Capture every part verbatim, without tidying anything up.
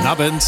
Abend.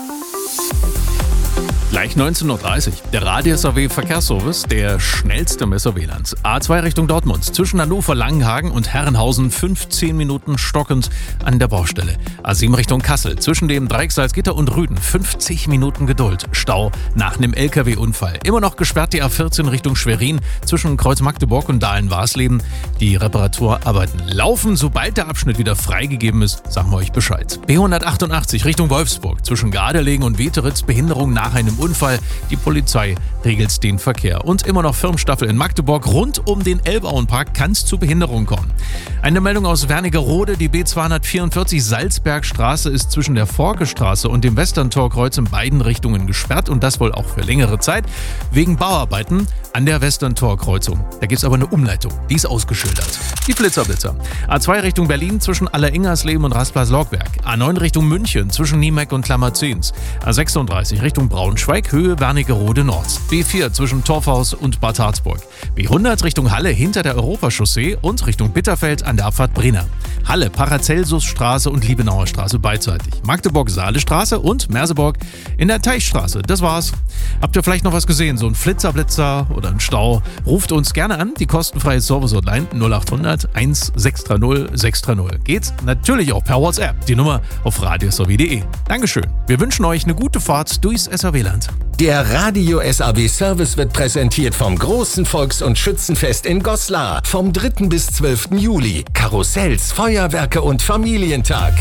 Gleich neunzehn Uhr dreißig. Der Radius A W Verkehrsservice, der schnellste im S A W-Land. A zwei Richtung Dortmund. Zwischen Hannover, Langenhagen und Herrenhausen fünfzehn Minuten stockend an der Baustelle. A sieben Richtung Kassel. Zwischen dem Dreieck Salzgitter und Rüden fünfzig Minuten Geduld. Stau nach einem L K W-Unfall. Immer noch gesperrt die A vierzehn Richtung Schwerin. Zwischen Kreuz Magdeburg und Dahlen-Warsleben. Die Reparaturarbeiten laufen. Sobald der Abschnitt wieder freigegeben ist, sagen wir euch Bescheid. B hundertachtundachtzig Richtung Wolfsburg. Zwischen Gardelegen und Weteritz Behinderung nach einem Unfall. Die Polizei regelt den Verkehr. Und immer noch Firmenstaffel in Magdeburg. Rund um den Elbauenpark kann es zu Behinderungen kommen. Eine Meldung aus Wernigerode. Die B zweihundertvierundvierzig Salzbergstraße ist zwischen der Forkestraße und dem Westerntorkreuz in beiden Richtungen gesperrt. Und das wohl auch für längere Zeit. Wegen Bauarbeiten an der Westerntorkreuzung. Da gibt es aber eine Umleitung. Die ist ausgeschildert. Die Blitzerblitzer. A zwei Richtung Berlin zwischen Alleringersleben und Rastplatz-Logberg. A neun Richtung München zwischen Niemeck und Klammerzens. A sechsunddreißig Richtung Braunschweig, Höhe Wernigerode Nord. B vier zwischen Torfhaus und Bad Harzburg. B hundert Richtung Halle hinter der Europachaussee und Richtung Bitterfeld an der Abfahrt Brenner. Halle, Paracelsusstraße und Liebenauer Straße beidseitig. Magdeburg-Saale-Straße und Merseburg in der Teichstraße. Das war's. Habt ihr vielleicht noch was gesehen? So ein Flitzer-Blitzer oder ein Stau? Ruft uns gerne an. Die kostenfreie Service-Hotline null achthundert eins sechs drei null sechs drei null. Geht's natürlich auch per WhatsApp. Die Nummer auf radius a w punkt de. Dankeschön. Wir wünschen euch eine gute Fahrt durchs S A W-Land. Der Radio S A W Service wird präsentiert vom großen Volks- und Schützenfest in Goslar. Vom dritten bis zwölften Juli. Karussells, Feuerwerke und Familientag.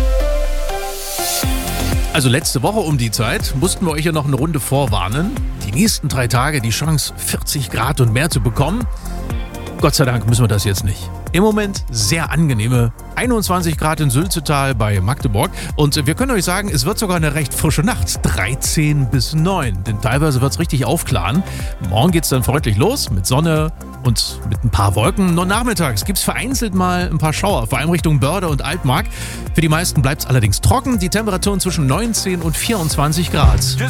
Also letzte Woche um die Zeit mussten wir euch ja noch eine Runde vorwarnen. Die nächsten drei Tage die Chance, vierzig Grad und mehr zu bekommen. Gott sei Dank müssen wir das jetzt nicht. Im Moment sehr angenehme einundzwanzig Grad in Sülzetal bei Magdeburg. Und wir können euch sagen, es wird sogar eine recht frische Nacht. dreizehn bis neun. Denn teilweise wird es richtig aufklaren. Morgen geht es dann freundlich los mit Sonne und mit ein paar Wolken. Nur nachmittags gibt es vereinzelt mal ein paar Schauer, vor allem Richtung Börde und Altmark. Für die meisten bleibt es allerdings trocken. Die Temperaturen zwischen neunzehn und vierundzwanzig Grad.